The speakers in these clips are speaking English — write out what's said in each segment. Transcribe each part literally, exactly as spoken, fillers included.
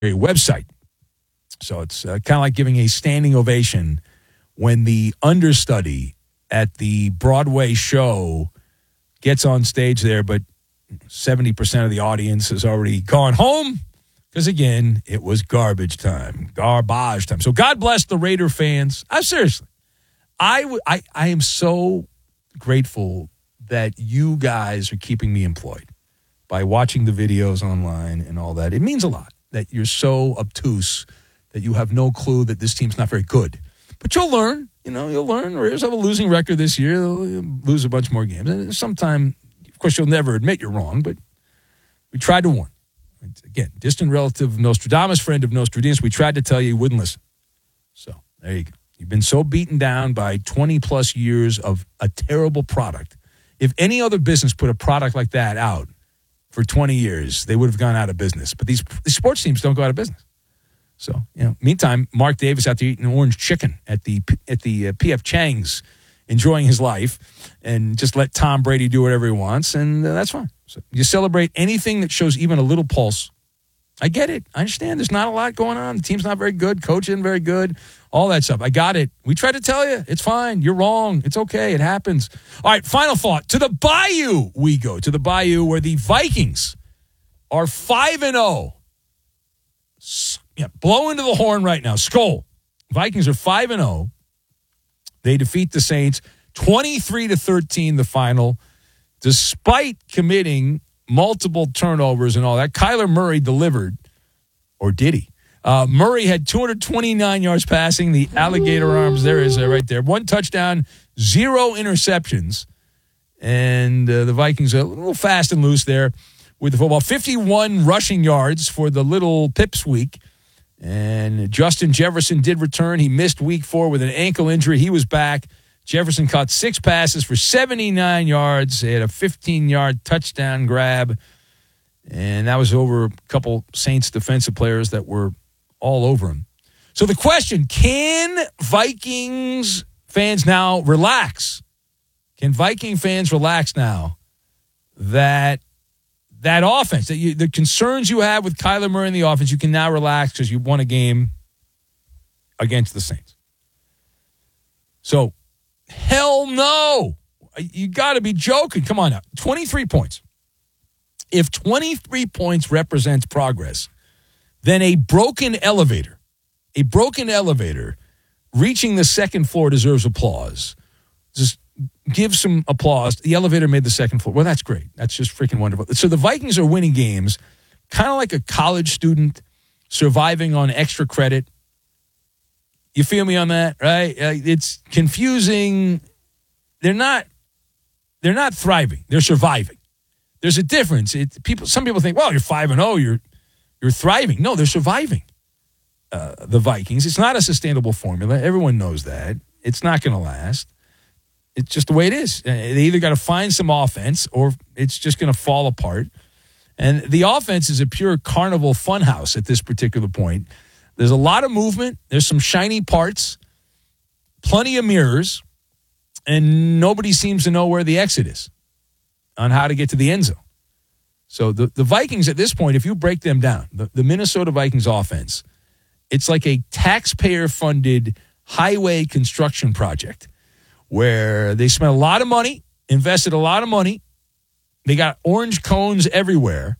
website. So it's uh, kind of like giving a standing ovation when the understudy at the Broadway show gets on stage there, but seventy percent of the audience has already gone home because, again, it was garbage time, garbage time. So God bless the Raider fans. I seriously, I, w- I, I am so grateful that you guys are keeping me employed by watching the videos online and all that. It means a lot that you're so obtuse that you have no clue that this team's not very good. But you'll learn. You know, you'll learn. Raiders have a losing record this year. They'll lose a bunch more games. And sometime, of course, you'll never admit you're wrong, but we tried to warn. Again, distant relative of Nostradamus, friend of Nostradamus, we tried to tell you, you wouldn't listen. So there you go. You've been so beaten down by twenty-plus years of a terrible product. If any other business put a product like that out for twenty years, they would have gone out of business. But these, these sports teams don't go out of business. So, you know, meantime, Mark Davis out there eating orange chicken at the at the uh, P F Chang's, enjoying his life, and just let Tom Brady do whatever he wants, and uh, that's fine. So you celebrate anything that shows even a little pulse. I get it. I understand there's not a lot going on. The team's not very good. Coach isn't very good. All that stuff. I got it. We tried to tell you. It's fine. You're wrong. It's okay. It happens. All right, final thought. To the Bayou we go. To the Bayou where the Vikings are five and oh. Yeah, blow into the horn right now. Skol. Vikings are five and oh. They defeat the Saints twenty-three to thirteen the final, despite committing multiple turnovers and all that. Kyler Murray delivered, or did he? Uh, Murray had two hundred twenty-nine yards passing. The alligator arms, there is uh, right there. One touchdown, zero interceptions. And uh, the Vikings are a little fast and loose there with the football. fifty-one rushing yards for the little Pips week. And Justin Jefferson did return. He missed week four with an ankle injury. He was back. Jefferson caught six passes for seventy-nine yards. He had a fifteen-yard touchdown grab. And that was over a couple Saints defensive players that were all over him. So the question, can Vikings fans now relax? Can Viking fans relax now that that offense, that you, the concerns you have with Kyler Murray in the offense, you can now relax because you won a game against the Saints? So, hell no. You got to be joking. Come on now. twenty-three points. If twenty-three points represents progress, then a broken elevator, a broken elevator reaching the second floor deserves applause. Just give some applause. The elevator made the second floor. Well, that's great. That's just freaking wonderful. So the Vikings are winning games kind of like a college student surviving on extra credit. You feel me on that, right? It's confusing. They're not they're not thriving. They're surviving. There's a difference. It, people, some people think, well, you're five and oh, you're you're thriving. No, they're surviving. Uh, the Vikings. It's not a sustainable formula. Everyone knows that. It's not going to last. It's just the way it is. They either got to find some offense or it's just going to fall apart. And the offense is a pure carnival funhouse at this particular point. There's a lot of movement. There's some shiny parts, plenty of mirrors, and nobody seems to know where the exit is on how to get to the end zone. So the, the Vikings at this point, if you break them down, the, the Minnesota Vikings offense, it's like a taxpayer-funded highway construction project where they spent a lot of money, invested a lot of money. They got orange cones everywhere,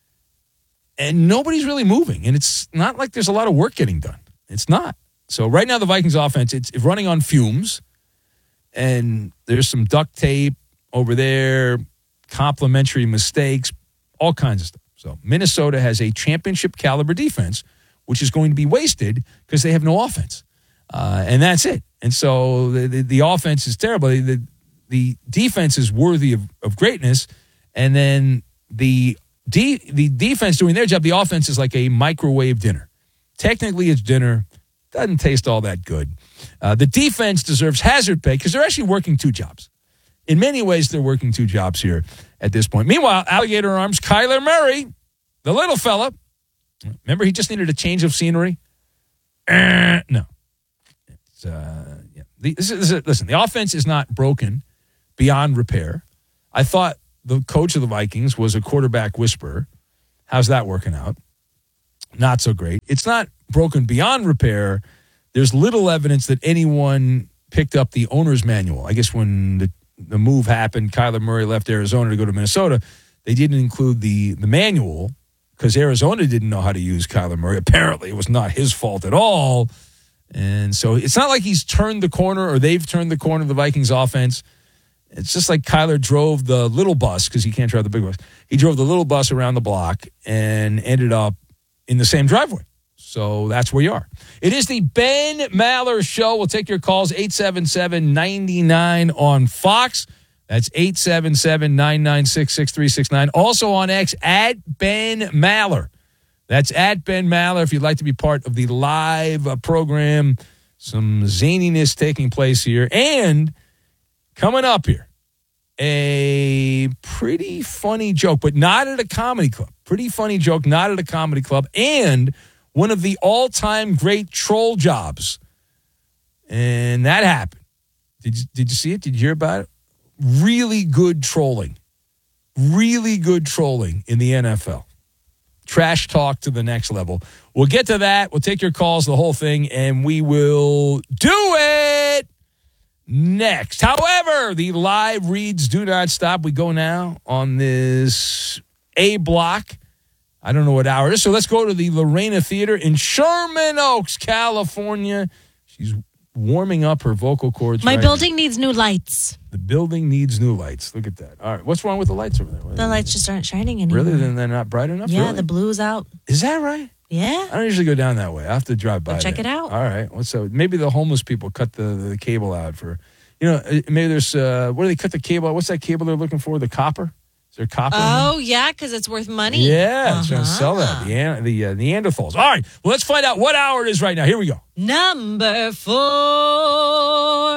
and nobody's really moving. And it's not like there's a lot of work getting done. It's not. So right now the Vikings offense, it's running on fumes, and there's some duct tape over there, complimentary mistakes, all kinds of stuff. So Minnesota has a championship caliber defense, which is going to be wasted because they have no offense. Uh, and that's it. And so the, the, the offense is terrible. The, the defense is worthy of, of greatness. And then the de, the defense doing their job, the offense is like a microwave dinner. Technically, it's dinner. Doesn't taste all that good. Uh, the defense deserves hazard pay because they're actually working two jobs. In many ways, they're working two jobs here at this point. Meanwhile, alligator arms, Kyler Murray, the little fella. Remember, he just needed a change of scenery? Uh, no. It's, uh, yeah. the, this is, this is, listen, the offense is not broken beyond repair. I thought the coach of the Vikings was a quarterback whisperer. How's that working out? not so great. It's not broken beyond repair. There's little evidence that anyone picked up the owner's manual. I guess when the, the move happened, Kyler Murray left Arizona to go to Minnesota, they didn't include the, the manual because Arizona didn't know how to use Kyler Murray. Apparently, it was not his fault at all. And so it's not like he's turned the corner or they've turned the corner of the Vikings offense. It's just like Kyler drove the little bus because he can't drive the big bus. He drove the little bus around the block and ended up in the same driveway. So that's where you are. It is the Ben Maller Show. We'll take your calls, eight seven seven, nine nine on Fox. That's eight seven seven, nine nine six, six three six nine. Also on X, at Ben Maller. That's at Ben Maller if you'd like to be part of the live uh, program. Some zaniness taking place here. And coming up here, a pretty funny joke, but not at a comedy club. Pretty funny joke, not at a comedy club. And one of the all-time great troll jobs. And that happened. Did you, did you see it? Did you hear about it? Really good trolling. Really good trolling in the N F L. Trash talk to the next level. We'll get to that. We'll take your calls, the whole thing, and we will do it next. However, the live reads do not stop. We go now on this A block. I don't know what hour it is. So let's go to the Lorena Theater in Sherman Oaks, California. She's warming up her vocal cords. My right building now. needs new lights. The building needs new lights. Look at that. All right. What's wrong with the lights over there? The lights just aren't shining anymore. Really? Then they're not bright enough? Yeah, really? the blue's out. Is that right? Yeah. I don't usually go down that way. I have to drive by. Go check there. it out. All right. What's up? Maybe the homeless people cut the, the cable out for, you know, maybe there's, uh, what do they cut the cable out? What's that cable they're looking for? The copper? Is there copper? Oh, yeah, because it's worth money. Yeah, uh-huh. it's going to sell that. The, An- the uh, Neanderthals. All right. Well, let's find out what hour it is right now. Here we go. Number four.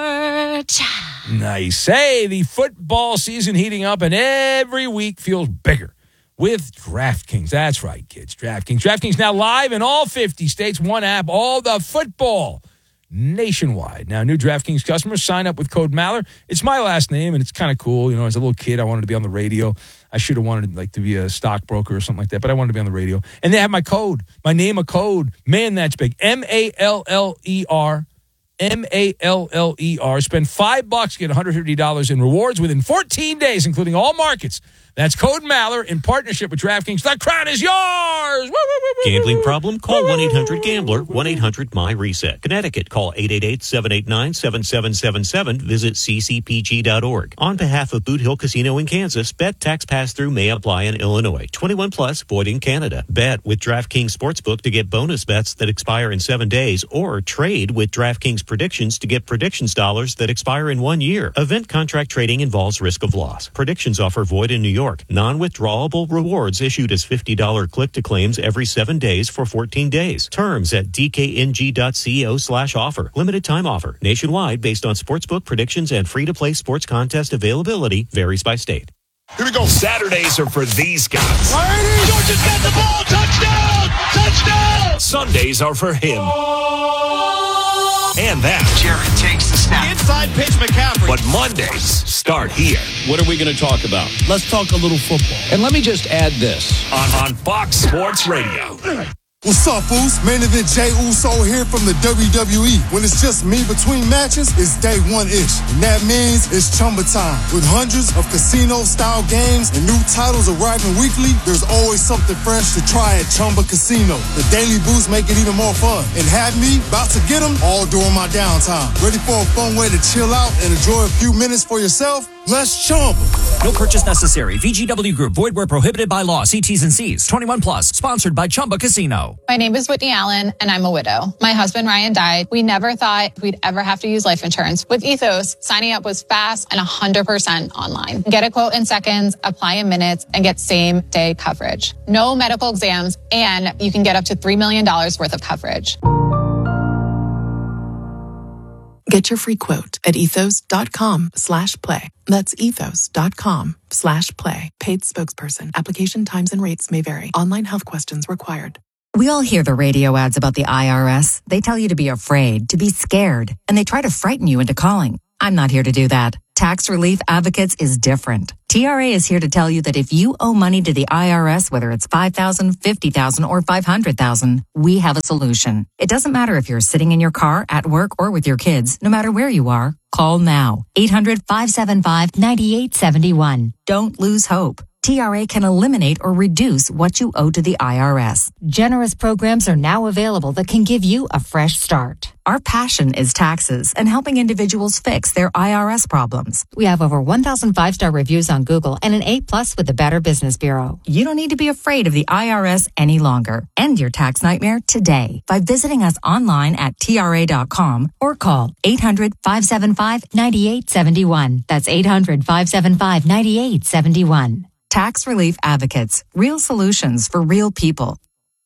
Nice. Hey, the football season heating up, and every week feels bigger with DraftKings. That's right, kids. DraftKings. DraftKings now live in all fifty states. One app, all the football nationwide. Now, new DraftKings customers sign up with code Maller. It's my last name, and it's kind of cool. You know, as a little kid, I wanted to be on the radio. I should have wanted like to be a stockbroker or something like that, but I wanted to be on the radio. And they have my code, my name, a code. Man, that's big. M A L L E R. M A L L E R. Spend five bucks, get one hundred fifty dollars in rewards within fourteen days, including all markets. That's code Maller in partnership with DraftKings. The crown is yours. Woo, woo, woo, woo, Gambling problem? Call one eight hundred gambler, one eight hundred M Y reset. Connecticut, call eight eight eight, seven eight nine, seven seven seven seven. Visit c c p g dot org. On behalf of Boot Hill Casino in Kansas, bet tax pass-through may apply in Illinois. twenty-one plus, void in Canada. Bet with DraftKings Sportsbook to get bonus bets that expire in seven days, or trade with DraftKings Predictions to get predictions dollars that expire in one year. Event contract trading involves risk of loss. Predictions offer void in New York. Non-withdrawable rewards issued as fifty dollars click-to-claims every seven days for fourteen days. Terms at d k n g dot co slash offer. Limited time offer. Nationwide based on sportsbook predictions and free-to-play sports contest availability varies by state. Here we go. Saturdays are for these guys. Georgia's got the ball. Touchdown! Touchdown! Sundays are for him. And that. Jared takes the snap. Inside pitch, McCaffrey. But Mondays start here. What are we going to talk about? Let's talk a little football. And let me just add this. On, on Fox Sports Radio. What's up, fools? Main event Jay Uso here from the W W E. When it's just me between matches, it's day one-ish. And that means it's Chumba time. With hundreds of casino-style games and new titles arriving weekly, there's always something fresh to try at Chumba Casino. The daily boosts make it even more fun. And have me about to get them all during my downtime. Ready for a fun way to chill out and enjoy a few minutes for yourself? Let's Chumba. No purchase necessary. V G W Group. Void where prohibited by law. See T's and C's. twenty-one plus. Sponsored by Chumba Casino. My name is Whitney Allen, and I'm a widow. My husband, Ryan, died. We never thought we'd ever have to use life insurance. With Ethos, signing up was fast and one hundred percent online. Get a quote in seconds, apply in minutes, and get same-day coverage. No medical exams, and you can get up to three million dollars worth of coverage. Get your free quote at ethos.com slash play. That's ethos.com slash play. Paid spokesperson. Application times and rates may vary. Online health questions required. We all hear the radio ads about the I R S. They tell you to be afraid, to be scared, and they try to frighten you into calling. I'm not here to do that. Tax Relief Advocates is different. T R A is here to tell you that if you owe money to the I R S, whether it's five thousand dollars, fifty thousand dollars, or five hundred thousand dollars, we have a solution. It doesn't matter if you're sitting in your car, at work, or with your kids. No matter where you are, call now. eight hundred, five seven five, nine eight seven one. Don't lose hope. T R A can eliminate or reduce what you owe to the I R S. Generous programs are now available that can give you a fresh start. Our passion is taxes and helping individuals fix their I R S problems. We have over one thousand five-star reviews on Google and an A plus with the Better Business Bureau. You don't need to be afraid of the I R S any longer. End your tax nightmare today by visiting us online at T R A dot com or call eight hundred, five seven five, nine eight seven one. That's eight hundred, five seven five, nine eight seven one. Tax Relief Advocates. Real solutions for real people.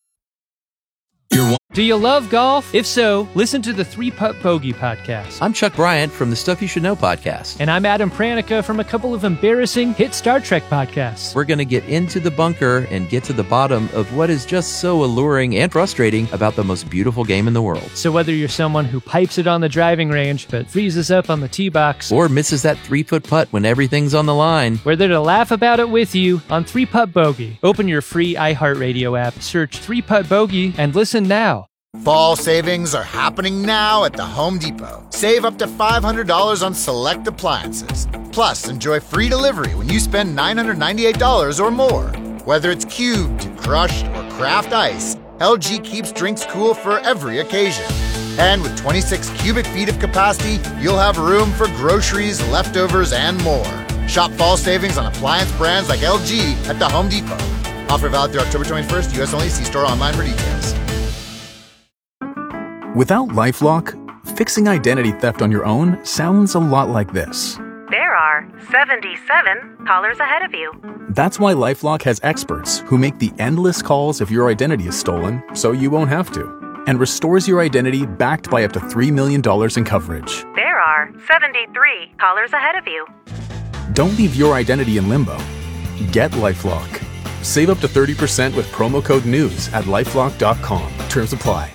Do you love golf? If so, listen to the Three Putt Bogey podcast. I'm Chuck Bryant from the Stuff You Should Know podcast. And I'm Adam Pranica from a couple of embarrassing hit Star Trek podcasts. We're going to get into the bunker and get to the bottom of what is just so alluring and frustrating about the most beautiful game in the world. So whether you're someone who pipes it on the driving range but freezes up on the tee box, or misses that three-foot putt when everything's on the line, we're there to laugh about it with you on Three Putt Bogey. Open your free iHeartRadio app, search Three Putt Bogey, and listen now. Fall savings are happening now at the Home Depot. Save up to five hundred dollars on select appliances. Plus, enjoy free delivery when you spend nine hundred ninety-eight dollars or more. Whether it's cubed, crushed, or craft ice, L G keeps drinks cool for every occasion. And with twenty-six cubic feet of capacity, you'll have room for groceries, leftovers, and more. Shop fall savings on appliance brands like L G at the Home Depot. Offer valid through October twenty-first, U S only. See store online for details. Without LifeLock, fixing identity theft on your own sounds a lot like this. There are seventy-seven callers ahead of you. That's why LifeLock has experts who make the endless calls if your identity is stolen, so you won't have to, and restores your identity backed by up to three million dollars in coverage. There are seventy-three callers ahead of you. Don't leave your identity in limbo. Get LifeLock. Save up to thirty percent with promo code NEWS at lifelock dot com. Terms apply.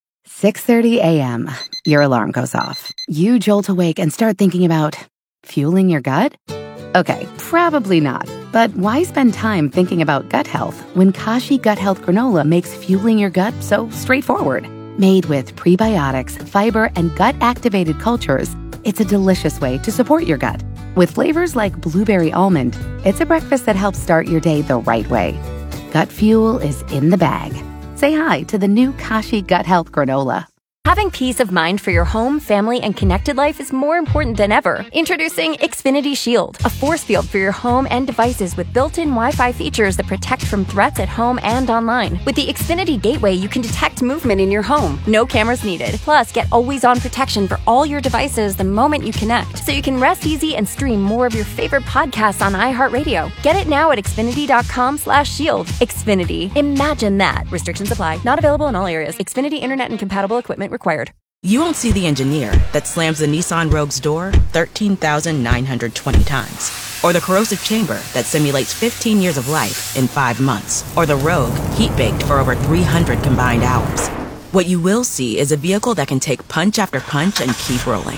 six thirty a.m. Your alarm goes off. You jolt awake and start thinking about fueling your gut? Okay, probably not. But why spend time thinking about gut health when Kashi Gut Health Granola makes fueling your gut so straightforward? Made with prebiotics, fiber, and gut-activated cultures, it's a delicious way to support your gut. With flavors like blueberry almond, it's a breakfast that helps start your day the right way. Gut fuel is in the bag. Say hi to the new Kashi Gut Health Granola. Having peace of mind for your home, family, and connected life is more important than ever. Introducing Xfinity Shield, a force field for your home and devices with built-in Wi-Fi features that protect from threats at home and online. With the Xfinity Gateway, you can detect movement in your home. No cameras needed. Plus, get always-on protection for all your devices the moment you connect, so you can rest easy and stream more of your favorite podcasts on iHeartRadio. Get it now at xfinity.com slash shield. Xfinity. Imagine that. Restrictions apply. Not available in all areas. Xfinity Internet and compatible equipment required. You won't see the engineer that slams the Nissan Rogue's door thirteen thousand nine hundred twenty times. Or the corrosive chamber that simulates fifteen years of life in five months. Or the Rogue heat-baked for over three hundred combined hours. What you will see is a vehicle that can take punch after punch and keep rolling.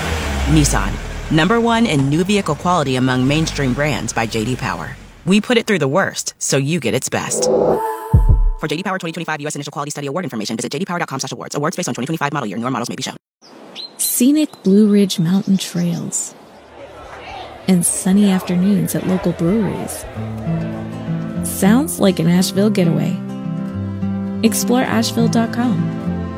Nissan, number one in new vehicle quality among mainstream brands by J D Power. We put it through the worst, so you get its best. For J D Power twenty twenty-five U S Initial Quality Study Award information, visit j d power dot com slash awards. Awards based on twenty twenty-five model year. Newer models may be shown. Scenic Blue Ridge Mountain trails and sunny afternoons at local breweries. Sounds like an Asheville getaway. Explore asheville dot com.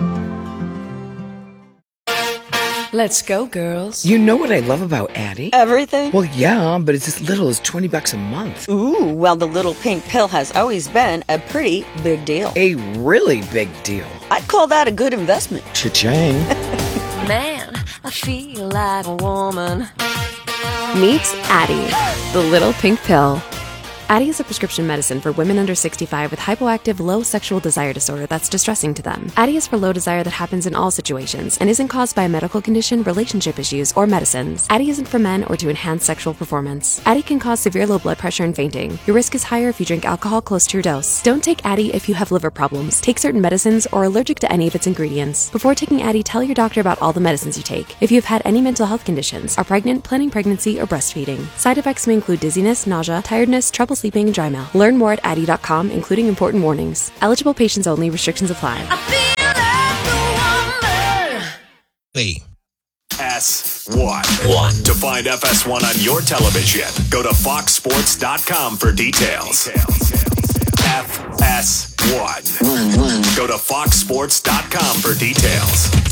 Let's go, girls. You know what I love about Addie? Everything? Well, yeah, but it's as little as twenty bucks a month. Ooh, well, the little pink pill has always been a pretty big deal. A really big deal. I'd call that a good investment. Cha-ching. Man, I feel like a woman. Meet Addie, the little pink pill. Addyi is a prescription medicine for women under sixty-five with hypoactive low sexual desire disorder that's distressing to them. Addyi is for low desire that happens in all situations and isn't caused by a medical condition, relationship issues, or medicines. Addyi isn't for men or to enhance sexual performance. Addyi can cause severe low blood pressure and fainting. Your risk is higher if you drink alcohol close to your dose. Don't take Addyi if you have liver problems, take certain medicines, or are allergic to any of its ingredients. Before taking Addyi, tell your doctor about all the medicines you take. If you have had any mental health conditions, are pregnant, planning pregnancy, or breastfeeding. Side effects may include dizziness, nausea, tiredness, trouble sleeping, and dry mouth. Learn more at addyi dot com, including important warnings. Eligible patients only. Restrictions apply. S one. One. To find F S one on your television, go to fox sports dot com for details. F S one. Go to fox sports dot com for details.